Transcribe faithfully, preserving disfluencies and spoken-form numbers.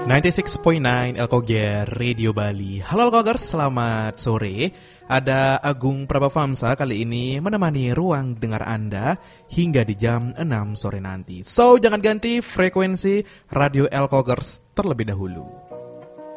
sembilan puluh enam koma sembilan Elkoger Radio Bali. Halo Elkoger, selamat sore. Ada Agung Prabhavamsa kali ini menemani ruang dengar Anda hingga di jam enam sore nanti. So, jangan ganti frekuensi Radio Elkogers terlebih dahulu.